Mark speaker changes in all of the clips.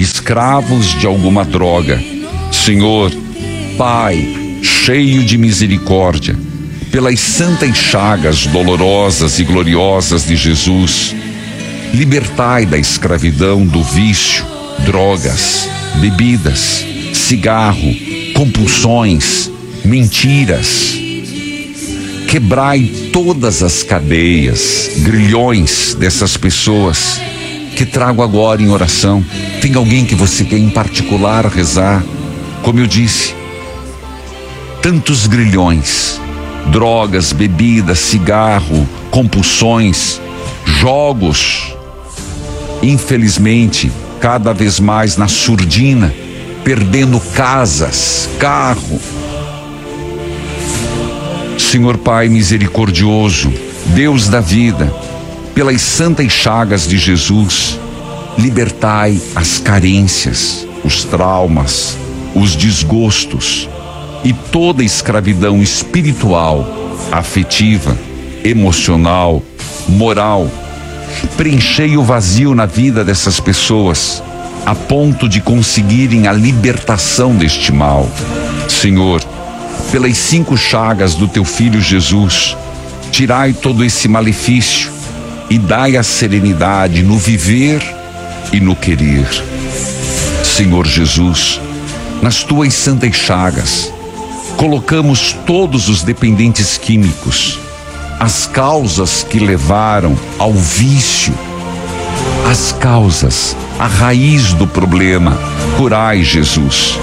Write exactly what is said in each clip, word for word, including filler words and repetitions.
Speaker 1: escravos de alguma droga. Senhor, Pai, cheio de misericórdia, pelas santas chagas dolorosas e gloriosas de Jesus, libertai da escravidão do vício, drogas, bebidas, cigarro, compulsões, mentiras. Quebrai todas as cadeias, grilhões dessas pessoas que trago agora em oração. Tem alguém que você quer em particular rezar? Como eu disse, tantos grilhões, drogas, bebidas, cigarro, compulsões, jogos, infelizmente, cada vez mais na surdina, perdendo casas, carro. Senhor Pai misericordioso, Deus da vida, pelas santas chagas de Jesus, libertai as carências, os traumas, os desgostos e toda escravidão espiritual, afetiva, emocional, moral. Preenchei o vazio na vida dessas pessoas, a ponto de conseguirem a libertação deste mal. Senhor, pelas cinco chagas do teu Filho Jesus, tirai todo esse malefício e dai a serenidade no viver e no querer. Senhor Jesus, nas tuas santas chagas, colocamos todos os dependentes químicos, as causas que levaram ao vício, as causas, a raiz do problema. Curai, Jesus.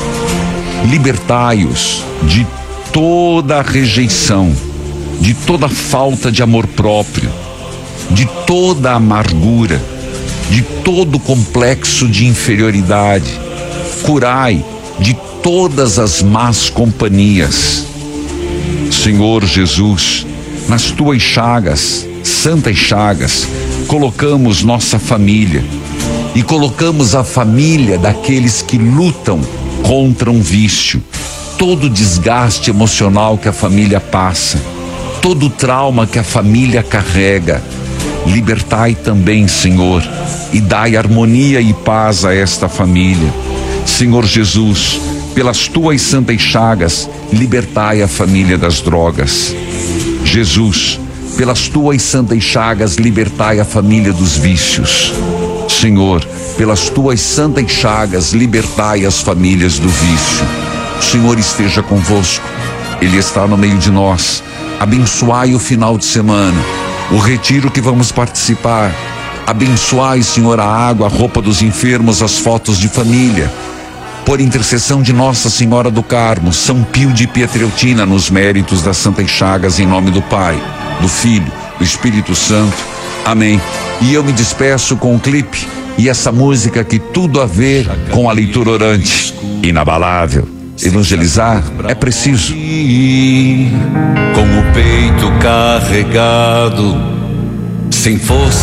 Speaker 1: Libertai-os de toda a rejeição, de toda falta de amor próprio, de toda a amargura, de todo complexo de inferioridade. Curai de todas as más companhias. Senhor Jesus, nas tuas chagas, santas chagas, colocamos nossa família e colocamos a família daqueles que lutam contra um vício, todo o desgaste emocional que a família passa, todo o trauma que a família carrega. Libertai também, Senhor, e dai harmonia e paz a esta família. Senhor Jesus, pelas tuas santas chagas, libertai a família das drogas. Jesus, pelas tuas santas chagas, libertai a família dos vícios. Senhor, pelas tuas santas chagas, libertai as famílias do vício. O Senhor esteja convosco, Ele está no meio de nós. Abençoai o final de semana, o retiro que vamos participar. Abençoai, Senhor, a água, a roupa dos enfermos, as fotos de família. Por intercessão de Nossa Senhora do Carmo, São Pio de Pietrelcina, nos méritos das santas chagas, em nome do Pai, do Filho, do Espírito Santo. Amém. E eu me despeço com o clipe e essa música que tudo a ver com a leitura orante. Inabalável. Evangelizar é preciso.
Speaker 2: Com o peito carregado, sem força.